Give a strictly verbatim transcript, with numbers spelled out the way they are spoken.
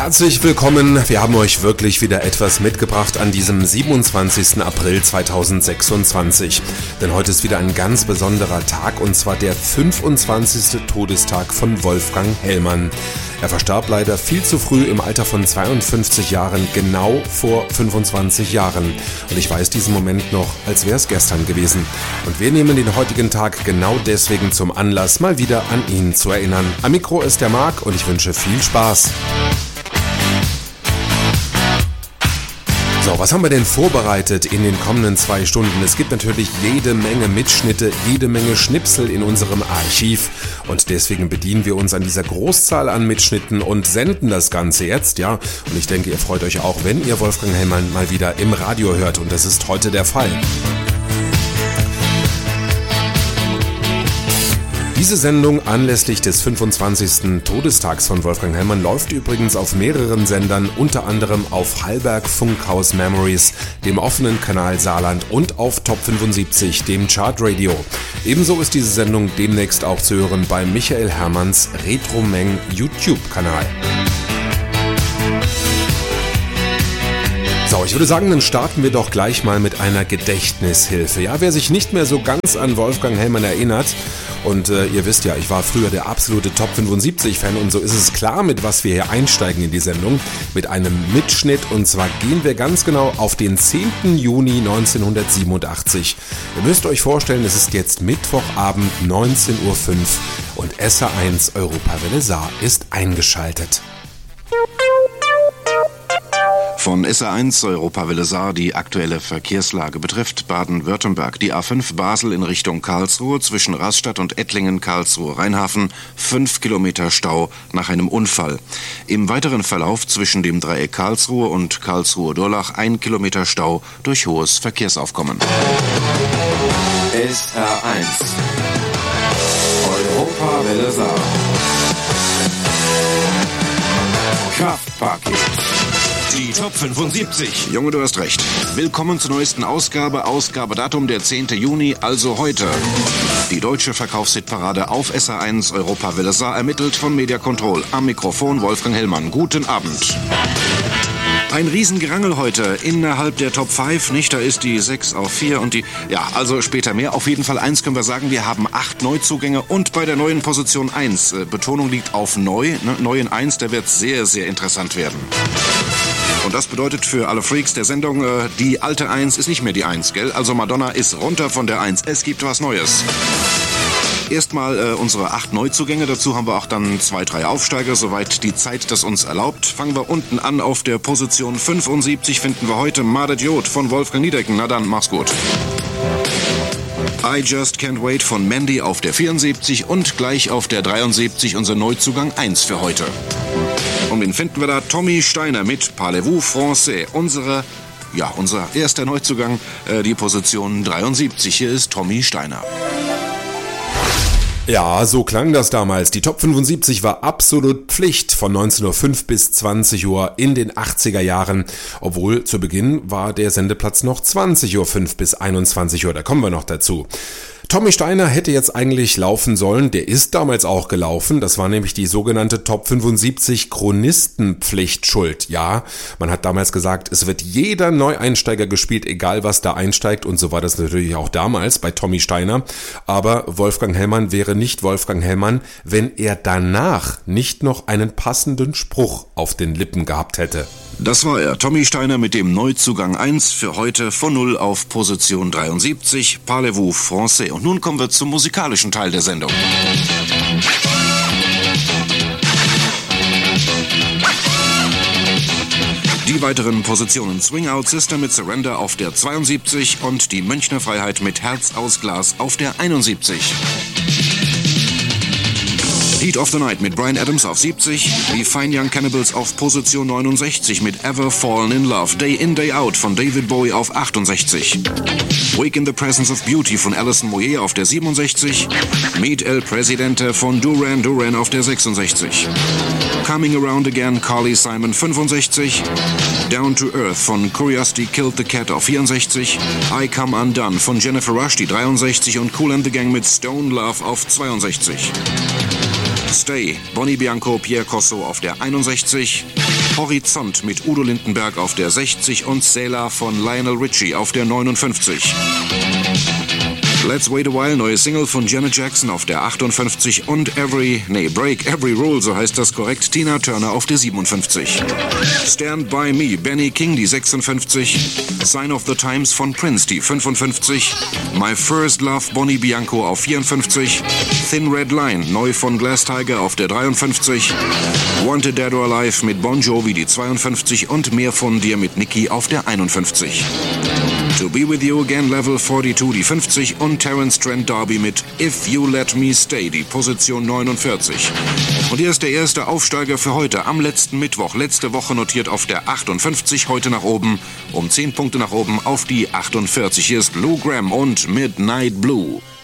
Herzlich willkommen. Wir haben euch wirklich wieder etwas mitgebracht an diesem siebenundzwanzigsten April zweitausendsechsundzwanzig. Denn heute ist wieder ein ganz besonderer Tag, und zwar der fünfundzwanzigste Todestag von Wolfgang Hellmann. Er verstarb leider viel zu früh im Alter von zweiundfünfzig Jahren, genau vor fünfundzwanzig Jahren. Und ich weiß diesen Moment noch, als wäre es gestern gewesen. Und wir nehmen den heutigen Tag genau deswegen zum Anlass, mal wieder an ihn zu erinnern. Am Mikro ist der Marc und ich wünsche viel Spaß. So, was haben wir denn vorbereitet in den kommenden zwei Stunden? Es gibt natürlich jede Menge Mitschnitte, jede Menge Schnipsel in unserem Archiv, und deswegen bedienen wir uns an dieser Großzahl an Mitschnitten und senden das Ganze jetzt, ja. Und ich denke, ihr freut euch auch, wenn ihr Wolfgang Hellmann mal wieder im Radio hört, und das ist heute der Fall. Diese Sendung anlässlich des fünfundzwanzigsten Todestags von Wolfgang Hellmann läuft übrigens auf mehreren Sendern, unter anderem auf Hallberg Funkhaus Memories, dem offenen Kanal Saarland, und auf Top fünfundsiebzig, dem Chartradio. Ebenso ist diese Sendung demnächst auch zu hören bei Michael Herrmanns Retromeng YouTube-Kanal. So, ich würde sagen, dann starten wir doch gleich mal mit einer Gedächtnishilfe. Ja, wer sich nicht mehr so ganz an Wolfgang Hellmann erinnert, und äh, ihr wisst ja, ich war früher der absolute Top fünfundsiebzig-Fan, und so ist es klar, mit was wir hier einsteigen in die Sendung, mit einem Mitschnitt, und zwar gehen wir ganz genau auf den zehnten Juni neunzehnhundertsiebenundachtzig. Ihr müsst euch vorstellen, es ist jetzt Mittwochabend neunzehn Uhr fünf und S R eins Europawelle Saar ist eingeschaltet. Von S R eins Europawelle Saar die aktuelle Verkehrslage betrifft Baden-Württemberg. Die A fünf Basel in Richtung Karlsruhe zwischen Rastatt und Ettlingen-Karlsruhe-Rheinhafen. Fünf Kilometer Stau nach einem Unfall. Im weiteren Verlauf zwischen dem Dreieck Karlsruhe und Karlsruhe-Durlach ein Kilometer Stau durch hohes Verkehrsaufkommen. S R eins Europawelle Saar. Kraftpaket. Die Top fünfundsiebzig. Junge, du hast recht. Willkommen zur neuesten Ausgabe. Ausgabedatum der zehnten Juni, also heute. Die deutsche Verkaufshitparade auf S R eins Europawelle Saar, ermittelt von Media Control. Am Mikrofon Wolfgang Hellmann. Guten Abend. Ein Riesengerangel heute innerhalb der Top fünf, nicht? Da ist die sechs auf vier und die, ja, also später mehr. Auf jeden Fall eins können wir sagen, wir haben acht Neuzugänge, und bei der neuen Position eins. Äh, Betonung liegt auf neu, ne? Neu in eins, der wird sehr, sehr interessant werden. Und das bedeutet für alle Freaks der Sendung, äh, die alte eins ist nicht mehr die eins, gell? Also Madonna ist runter von der eins. Es gibt was Neues. Erstmal äh, unsere acht Neuzugänge, dazu haben wir auch dann zwei, drei Aufsteiger, soweit die Zeit das uns erlaubt. Fangen wir unten an, auf der Position fünfundsiebzig finden wir heute Madet Jod von Wolfgang Niedecken. Na dann, mach's gut. I Just Can't Wait von Mandy auf der vierundsiebzig und gleich auf der dreiundsiebzig unser Neuzugang eins für heute. Und den finden wir da, Tommy Steiner mit Parlez-vous Français, unsere, ja, unser erster Neuzugang, äh, die Position dreiundsiebzig. Hier ist Tommy Steiner. Ja, so klang das damals. Die Top fünfundsiebzig war absolut Pflicht von neunzehn Uhr fünf bis zwanzig Uhr in den achtziger Jahren. Obwohl zu Beginn war der Sendeplatz noch zwanzig Uhr fünf bis einundzwanzig Uhr. Da kommen wir noch dazu. Tommy Steiner hätte jetzt eigentlich laufen sollen, der ist damals auch gelaufen, das war nämlich die sogenannte Top fünfundsiebzig Chronistenpflicht schuld. Ja, man hat damals gesagt, es wird jeder Neueinsteiger gespielt, egal was da einsteigt, und so war das natürlich auch damals bei Tommy Steiner, aber Wolfgang Hellmann wäre nicht Wolfgang Hellmann, wenn er danach nicht noch einen passenden Spruch auf den Lippen gehabt hätte. Das war er, Tommy Steiner mit dem Neuzugang eins für heute von null auf Position dreiundsiebzig, Parlez-vous Français. Und nun kommen wir zum musikalischen Teil der Sendung. Die weiteren Positionen: Swing Out Sister mit Surrender auf der zweiundsiebzig und die Münchner Freiheit mit Herz aus Glas auf der einundsiebzig. Heat of the Night mit Bryan Adams auf siebzig, die Fine Young Cannibals auf Position neunundsechzig mit Ever Fallen in Love, Day In Day Out von David Bowie auf achtundsechzig, Wake in the Presence of Beauty von Alison Moyet auf der siebenundsechzig, Meet El Presidente von Duran Duran auf der sechsundsechzig, Coming Around Again Carly Simon fünfundsechzig, Down to Earth von Curiosity Killed the Cat auf vierundsechzig, I Come Undone von Jennifer Rush die dreiundsechzig und Kool and the Gang mit Stone Love auf zweiundsechzig. Stay, Bonnie Bianco, Pierre Corso auf der einundsechzig. Horizont mit Udo Lindenberg auf der sechzig und Sailor von Lionel Richie auf der neunundfünfzig. Let's Wait a While, neue Single von Janet Jackson auf der achtundfünfzig und Every, nee, Break Every Rule, so heißt das korrekt, Tina Turner auf der siebenundfünfzig. Stand By Me, Benny King, die sechsundfünfzig. Sign of the Times von Prince, die fünfundfünfzig. My First Love, Bonnie Bianco auf vierundfünfzig. Thin Red Line, neu von Glass Tiger auf der dreiundfünfzig. Wanted Dead or Alive mit Bon Jovi, die zweiundfünfzig und Mehr von dir mit Nicki auf der einundfünfzig. To Be With You Again, Level zweiundvierzig, die fünfzig und Terence Trent D'Arby mit If You Let Me Stay, die Position neunundvierzig. Und hier ist der erste Aufsteiger für heute, am letzten Mittwoch. Letzte Woche notiert auf der achtundfünfzig, heute nach oben, um zehn Punkte nach oben auf die achtundvierzig. Hier ist Lou Gramm und Midnight Blue.